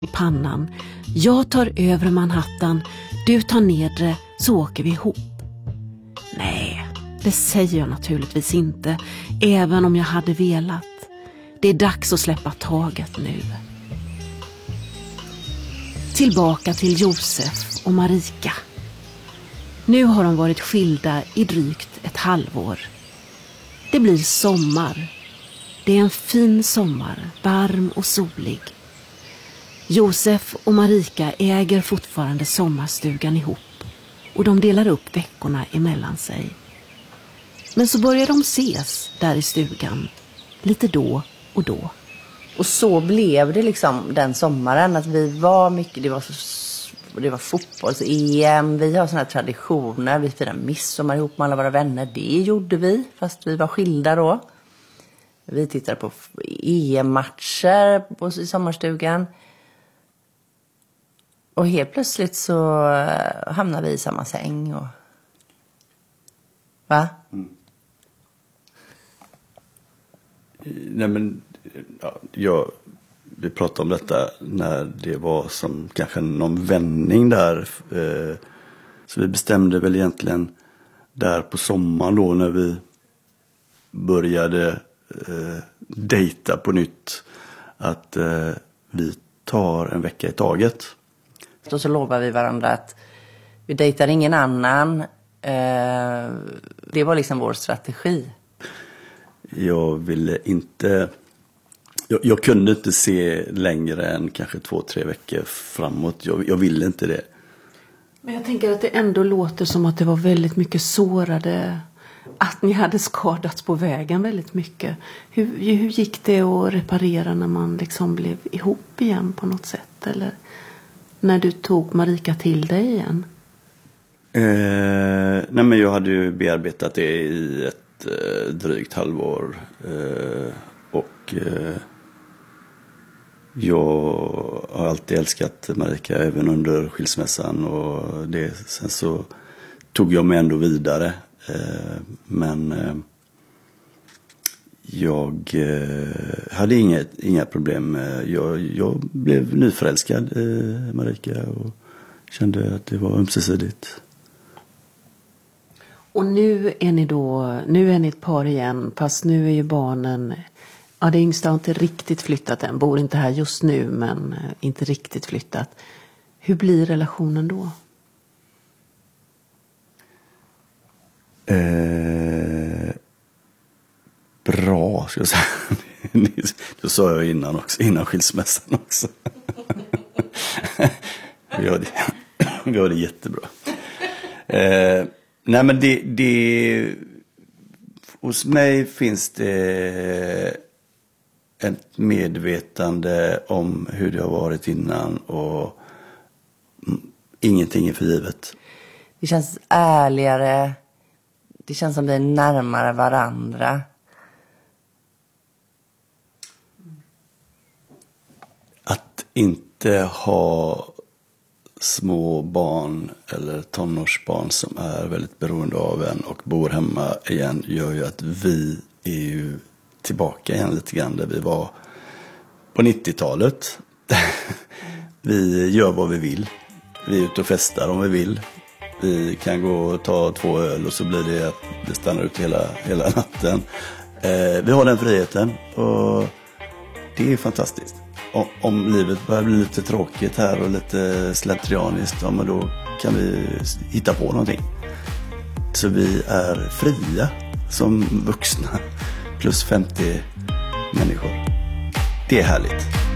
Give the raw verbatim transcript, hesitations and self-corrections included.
i pannan. Jag tar övre Manhattan, du tar nedre, så åker vi ihop. Nej, det säger jag naturligtvis inte, även om jag hade velat. Det är dags att släppa taget nu. Tillbaka till Josef och Marika. Nu har de varit skilda i drygt ett halvår. Det blir sommar. Det är en fin sommar, varm och solig. Josef och Marika äger fortfarande sommarstugan ihop och de delar upp veckorna emellan sig. Men så börjar de ses där i stugan, lite då och då. Och så blev det liksom den sommaren att vi var mycket, det var, det var fotbolls-E M, vi har såna här traditioner, vi firar midsommar ihop med alla våra vänner, det gjorde vi fast vi var skilda då. Vi tittade på E M-matcher i sommarstugan. Och helt plötsligt så hamnade vi i samma säng. Och... Va? Mm. Nej men, ja, jag, vi pratade om detta när det var som kanske någon vändning där. Eh, så vi bestämde väl egentligen där på sommaren då när vi började eh, dejta på nytt. Att eh, vi tar en vecka i taget. Och så lovar vi varandra att vi dejtar ingen annan. Eh, det var liksom vår strategi. Jag ville inte... Jag, jag kunde inte se längre än kanske två, tre veckor framåt. Jag, jag ville inte det. Men jag tänker att det ändå låter som att det var väldigt mycket sårade... Att ni hade skadats på vägen väldigt mycket. Hur, hur gick det att reparera när man liksom blev ihop igen på något sätt? Eller när du tog Marika till dig igen? Eh, nej men jag hade ju bearbetat det i ett eh, drygt halvår. Eh, och eh, jag har alltid älskat Marika även under skilsmässan. Och det, sen så tog jag mig ändå vidare. Eh, men eh, jag eh, hade inga, inga problem. Jag, jag blev nyförälskad i eh, Marika och kände att det var ömsesidigt. Och nu är ni då, nu är ni ett par igen, fast nu är ju barnen, ja det yngsta har inte riktigt flyttat än, bor inte här just nu men inte riktigt flyttat. Hur blir relationen då? Eh, bra, ska jag säga. Det sa jag innan också, innan skilsmässan också. vi, har det, vi har det jättebra. Eh, nej men det, det... Hos mig finns det ett medvetande om hur det har varit innan och ingenting är för givet. Det känns ärligare. Det känns som vi är närmare varandra. Att inte ha små barn eller tonårsbarn som är väldigt beroende av en och bor hemma igen gör ju att vi är ju tillbaka igen lite grann där vi var på nittiotalet. Vi gör vad vi vill. Vi är ute och festar om vi vill. Vi kan gå och ta två öl och så blir det att det stannar ut hela, hela natten. Eh, vi har den friheten och det är fantastiskt. Om, om livet börjar bli lite tråkigt här och lite slentrianiskt, ja, men då kan vi hitta på någonting. Så vi är fria som vuxna plus femtio människor. Det är härligt.